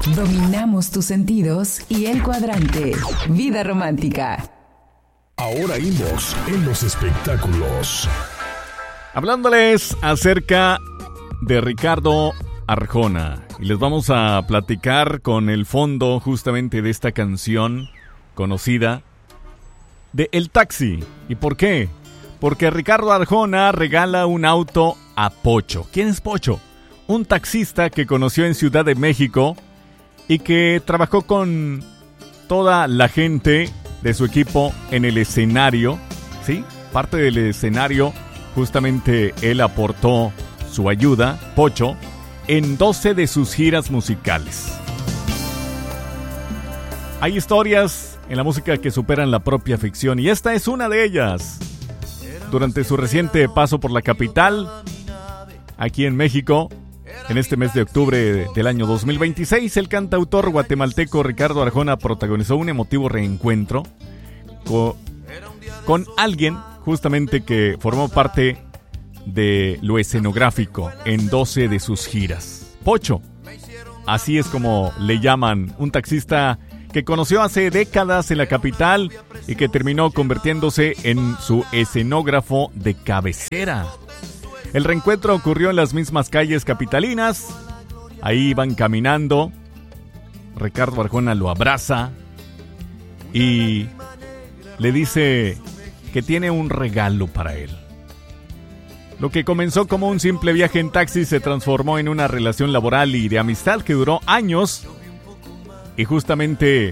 Dominamos tus sentidos y el cuadrante. Vida romántica. Ahora Imbos en los espectáculos. Hablándoles acerca de Ricardo Arjona. Y les vamos a platicar con el fondo justamente de esta canción conocida de El Taxi. ¿Y por qué? Porque Ricardo Arjona regala un auto a Pocho. ¿Quién es Pocho? Un taxista que conoció en Ciudad de México y que trabajó con toda la gente de su equipo en el escenario. ¿Sí? Parte del escenario, justamente él aportó su ayuda, Pocho, en 12 de sus giras musicales. Hay historias en la música que superan la propia ficción y esta es una de ellas. Durante su reciente paso por la capital, aquí en México, en este mes de octubre del año 2026, el cantautor guatemalteco Ricardo Arjona protagonizó un emotivo reencuentro con alguien justamente que formó parte de lo escenográfico en 12 de sus giras. Pocho, así es como le llaman, un taxista que conoció hace décadas en la capital y que terminó convirtiéndose en su escenógrafo de cabecera. El reencuentro ocurrió en las mismas calles capitalinas. Ahí van caminando. Ricardo Arjona lo abraza y le dice que tiene un regalo para él. Lo que comenzó como un simple viaje en taxi se transformó en una relación laboral y de amistad que duró años. Y justamente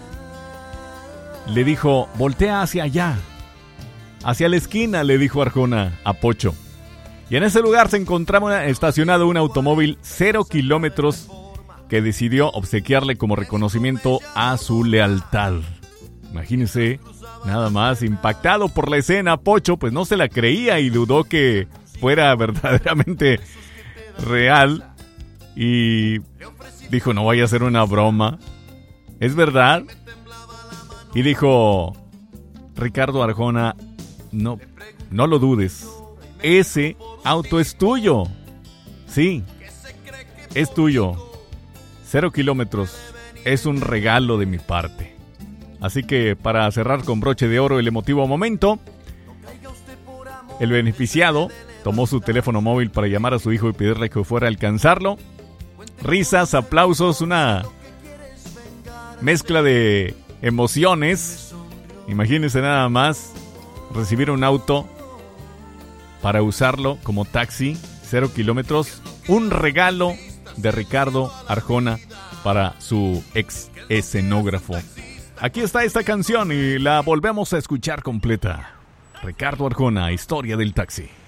le dijo, voltea hacia allá, hacia la esquina, le dijo Arjona a Pocho. Y en ese lugar se encontraba estacionado un automóvil 0 kilómetros que decidió obsequiarle como reconocimiento a su lealtad. Imagínense, nada más, impactado por la escena, Pocho pues no se la creía y dudó que fuera verdaderamente real. Y dijo, no vaya a ser una broma. ¿Es verdad? Y dijo Ricardo Arjona, no lo dudes. Ese auto es tuyo. Sí, es tuyo. 0 kilómetros. Es un regalo de mi parte. Así que para cerrar con broche de oro el emotivo momento, el beneficiado tomó su teléfono móvil para llamar a su hijo y pedirle que fuera a alcanzarlo. Risas, aplausos, una mezcla de emociones. Imagínense nada más recibir un auto para usarlo como taxi, 0 kilómetros. Un regalo de Ricardo Arjona para su ex escenógrafo. Aquí está esta canción y la volvemos a escuchar completa. Ricardo Arjona, Historia del Taxi.